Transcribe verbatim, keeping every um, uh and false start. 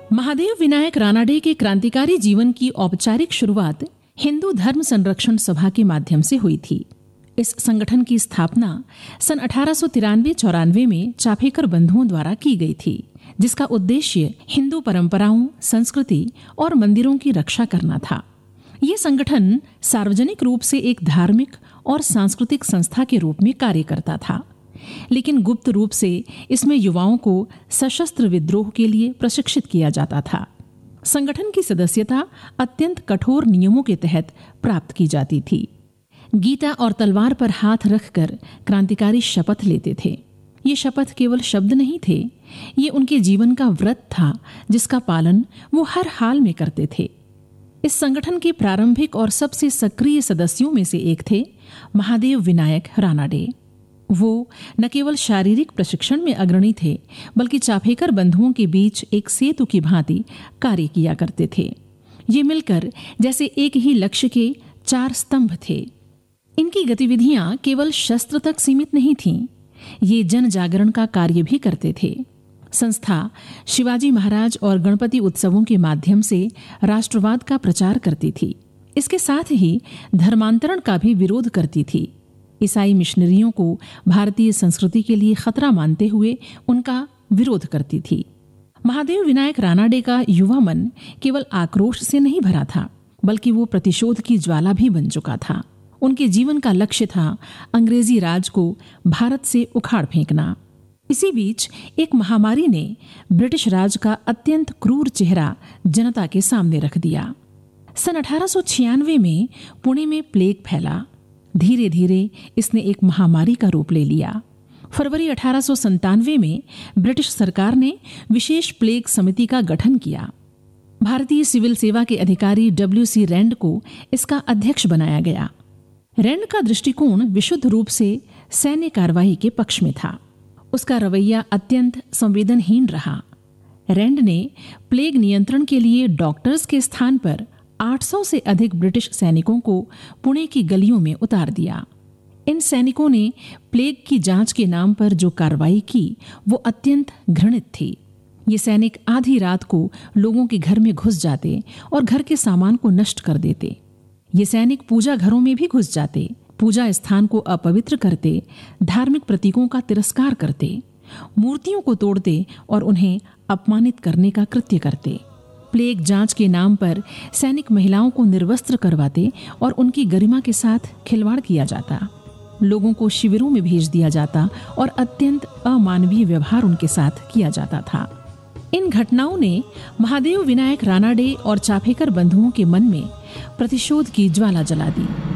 महादेव विनायक रानाडे के क्रांतिकारी जीवन की औपचारिक शुरुआत हिंदू धर्म संरक्षण सभा के माध्यम से हुई थी। इस संगठन की स्थापना सन अठारह सौ तिरानवे चौरानवे में चाफेकर बंधुओं द्वारा की गई थी, जिसका उद्देश्य हिंदू परंपराओं, संस्कृति और मंदिरों की रक्षा करना था। ये संगठन सार्वजनिक रूप से एक धार्मिक और सांस्कृतिक संस्था के रूप में कार्य करता था, लेकिन गुप्त रूप से इसमें युवाओं को सशस्त्र विद्रोह के लिए प्रशिक्षित किया जाता था। संगठन की सदस्यता अत्यंत कठोर नियमों के तहत प्राप्त की जाती थी। गीता और तलवार पर हाथ रखकर क्रांतिकारी शपथ लेते थे। ये शपथ केवल शब्द नहीं थे, ये उनके जीवन का व्रत था जिसका पालन वो हर हाल में करते थे। इस संगठन के प्रारंभिक और सबसे सक्रिय सदस्यों में से एक थे महादेव विनायक रानाडे। वो न केवल शारीरिक प्रशिक्षण में अग्रणी थे, बल्कि चाफेकर बंधुओं के बीच एक सेतु की भांति कार्य किया करते थे। ये मिलकर जैसे एक ही लक्ष्य के चार स्तंभ थे। इनकी गतिविधियां केवल शस्त्र तक सीमित नहीं थीं, ये जन जागरण का कार्य भी करते थे। संस्था शिवाजी महाराज और गणपति उत्सवों के माध्यम से राष्ट्रवाद का प्रचार करती थी। इसके साथ ही धर्मांतरण का भी विरोध करती थी। ईसाई मिशनरियों को भारतीय संस्कृति के लिए खतरा मानते हुए उनका विरोध करती थी। महादेव विनायक रानाडे का युवा मन केवल आक्रोश से नहीं भरा था, बल्कि वो प्रतिशोध की ज्वाला भी बन चुका था। उनके जीवन का लक्ष्य था अंग्रेजी राज को भारत से उखाड़ फेंकना। इसी बीच एक महामारी ने ब्रिटिश राज का अत्यंत क्रूर चेहरा जनता के सामने रख दिया। सन अठारह सौ छियानवे में पुणे में प्लेग फैला। धीरे धीरे इसने एक महामारी का रूप ले लिया। फरवरी अठारह सौ संतानवे में ब्रिटिश सरकार ने विशेष प्लेग समिति का गठन किया। भारतीय सिविल सेवा के अधिकारी डब्ल्यू सी रैंड को इसका अध्यक्ष बनाया गया। रैंड का दृष्टिकोण विशुद्ध रूप से सैन्य कार्रवाई के पक्ष में था। उसका रवैया अत्यंत संवेदनहीन रहा। रैंड ने प्लेग नियंत्रण के लिए डॉक्टर्स के स्थान पर आठ सौ से अधिक ब्रिटिश सैनिकों को पुणे की गलियों में उतार दिया। इन सैनिकों ने प्लेग की जांच के नाम पर जो कार्रवाई की वो अत्यंत घृणित थी। ये सैनिक आधी रात को लोगों के घर में घुस जाते और घर के सामान को नष्ट कर देते। ये सैनिक पूजा घरों में भी घुस जाते, पूजा स्थान को अपवित्र करते, धार्मिक प्रतीकों का तिरस्कार करते, मूर्तियों को तोड़ते और उन्हें अपमानित करने का कृत्य करते। प्लेग जांच के नाम पर सैनिक महिलाओं को निर्वस्त्र करवाते और उनकी गरिमा के साथ खिलवाड़ किया जाता। लोगों को शिविरों में भेज दिया जाता और अत्यंत अमानवीय व्यवहार उनके साथ किया जाता था। इन घटनाओं ने महादेव विनायक रानाडे और चाफेकर बंधुओं के मन में प्रतिशोध की ज्वाला जला दी।